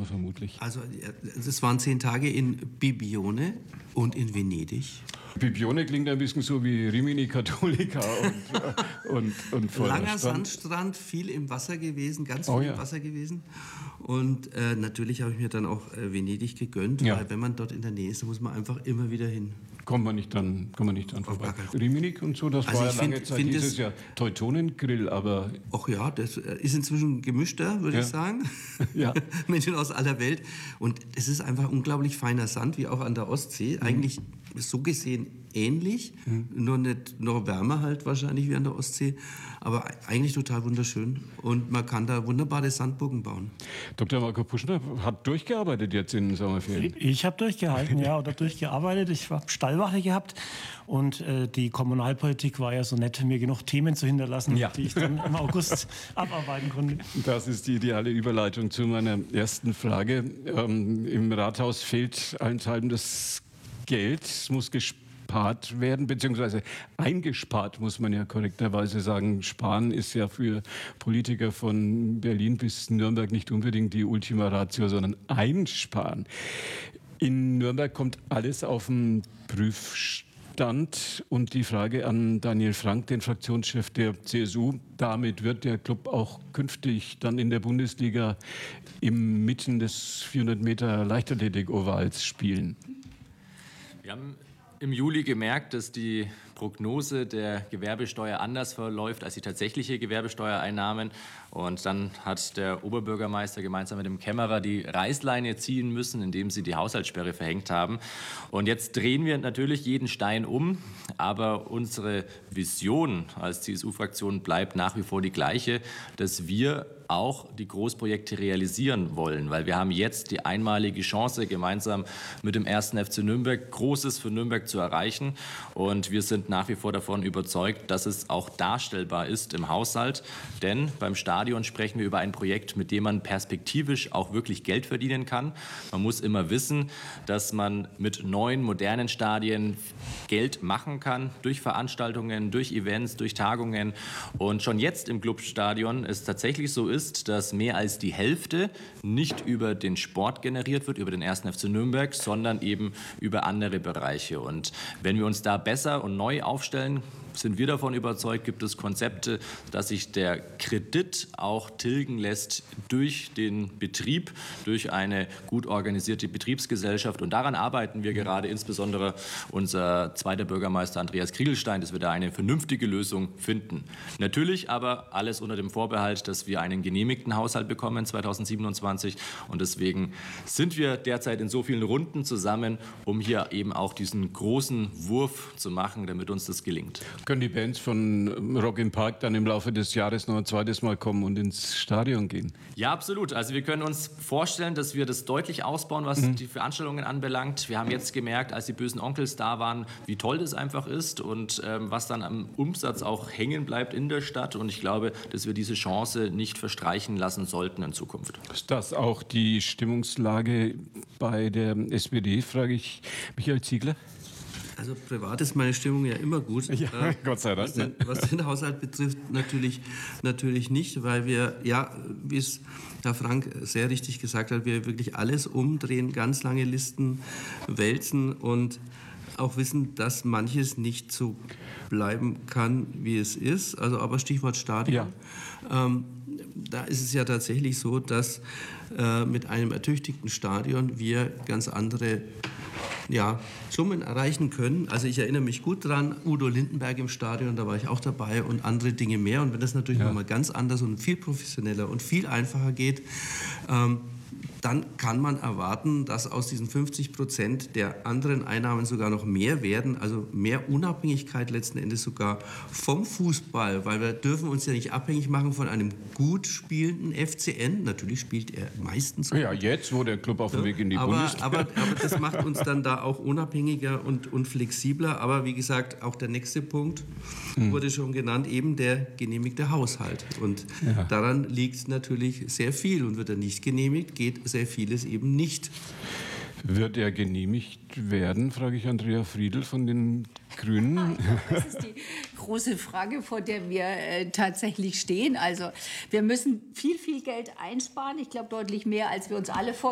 man vermutlich. Also es waren 10 Tage in Bibione und in Venedig. Bibione klingt ein bisschen so wie Rimini Cattolica und Langer Sandstrand, viel im Wasser gewesen, ganz viel im Wasser gewesen. Und natürlich habe ich mir dann auch Venedig gegönnt, weil wenn man dort in der Nähe ist, muss man einfach immer wieder hin. Kommt man nicht dran vorbei. Rimini und so, das war ja lange Zeit dieses Jahr Teutonengrill, aber... Ach ja, das ist inzwischen gemischter, würde ich sagen. Ja. Menschen aus aller Welt. Und es ist einfach unglaublich feiner Sand, wie auch an der Ostsee. Eigentlich so gesehen ähnlich, nur wärmer halt wahrscheinlich wie an der Ostsee, aber eigentlich total wunderschön und man kann da wunderbare Sandburgen bauen. Dr. Marco Puschner hat durchgearbeitet jetzt in den Sommerferien. Ich habe durchgehalten, oder durchgearbeitet. Ich habe Stallwache gehabt und die Kommunalpolitik war ja so nett, mir genug Themen zu hinterlassen, die ich dann im August abarbeiten konnte. Das ist die ideale Überleitung zu meiner ersten Frage. Im Rathaus fehlt allenthalben das Geld, es muss gespart werden, beziehungsweise eingespart, muss man ja korrekterweise sagen. Sparen ist ja für Politiker von Berlin bis Nürnberg nicht unbedingt die Ultima Ratio, sondern einsparen. In Nürnberg kommt alles auf den Prüfstand. Und die Frage an Daniel Frank, den Fraktionschef der CSU, damit wird der Club auch künftig dann in der Bundesliga inmitten des 400 Meter Leichtathletik-Ovals spielen. Wir haben im Juli gemerkt, dass die Prognose der Gewerbesteuer anders verläuft als die tatsächliche Gewerbesteuereinnahmen. Und dann hat der Oberbürgermeister gemeinsam mit dem Kämmerer die Reißleine ziehen müssen, indem sie die Haushaltssperre verhängt haben. Und jetzt drehen wir natürlich jeden Stein um. Aber unsere Vision als CSU-Fraktion bleibt nach wie vor die gleiche, dass wir auch die Großprojekte realisieren wollen, weil wir haben jetzt die einmalige Chance, gemeinsam mit dem 1. FC Nürnberg Großes für Nürnberg zu erreichen. Und wir sind nach wie vor davon überzeugt, dass es auch darstellbar ist im Haushalt. Denn beim Stadion sprechen wir über ein Projekt, mit dem man perspektivisch auch wirklich Geld verdienen kann. Man muss immer wissen, dass man mit neuen, modernen Stadien Geld machen kann, durch Veranstaltungen, durch Events, durch Tagungen. Und schon jetzt im Clubstadion es tatsächlich so ist, dass mehr als die Hälfte nicht über den Sport generiert wird, über den 1. FC Nürnberg, sondern eben über andere Bereiche. Und wenn wir uns da besser und neu aufstellen, sind wir davon überzeugt, gibt es Konzepte, dass sich der Kredit auch tilgen lässt durch den Betrieb, durch eine gut organisierte Betriebsgesellschaft. Und daran arbeiten wir gerade, insbesondere unser zweiter Bürgermeister Andreas Kriegelstein, dass wir da eine vernünftige Lösung finden. Natürlich aber alles unter dem Vorbehalt, dass wir einen genehmigten Haushalt bekommen 2027. Und deswegen sind wir derzeit in so vielen Runden zusammen, um hier eben auch diesen großen Wurf zu machen, damit uns das gelingt. Können die Bands von Rock im Park dann im Laufe des Jahres noch ein zweites Mal kommen und ins Stadion gehen? Ja, absolut. Also wir können uns vorstellen, dass wir das deutlich ausbauen, was die Veranstaltungen anbelangt. Wir haben jetzt gemerkt, als die bösen Onkels da waren, wie toll das einfach ist und was dann am Umsatz auch hängen bleibt in der Stadt. Und ich glaube, dass wir diese Chance nicht verstreichen lassen sollten in Zukunft. Ist das auch die Stimmungslage bei der SPD, frage ich Michael Ziegler? Also privat ist meine Stimmung ja immer gut. Ja, Gott sei Dank. Was den Haushalt betrifft, natürlich nicht, weil wir, wie es Herr Frank sehr richtig gesagt hat, wir wirklich alles umdrehen, ganz lange Listen wälzen und auch wissen, dass manches nicht so bleiben kann, wie es ist. Also aber Stichwort Stadion. Ja. Da ist es ja tatsächlich so, dass mit einem ertüchtigten Stadion wir ganz andere Summen erreichen können. Also ich erinnere mich gut dran, Udo Lindenberg im Stadion, da war ich auch dabei und andere Dinge mehr. Und wenn das natürlich nochmal ganz anders und viel professioneller und viel einfacher geht, dann kann man erwarten, dass aus diesen 50% der anderen Einnahmen sogar noch mehr werden, also mehr Unabhängigkeit letzten Endes sogar vom Fußball, weil wir dürfen uns ja nicht abhängig machen von einem gut spielenden FCN. Natürlich spielt er meistens gut. Ja, jetzt, wo der Club auf dem Weg in die Bundesliga. Aber das macht uns dann da auch unabhängiger und flexibler. Aber wie gesagt, auch der nächste Punkt wurde schon genannt, eben der genehmigte Haushalt. Und daran liegt natürlich sehr viel. Und wird er nicht genehmigt, geht sehr vieles eben nicht. Wird er genehmigt werden, frage ich Andrea Friedl von den Grünen. Das ist die große Frage, vor der wir tatsächlich stehen. Also wir müssen viel Geld einsparen. Ich glaube, deutlich mehr, als wir uns alle vorstellen.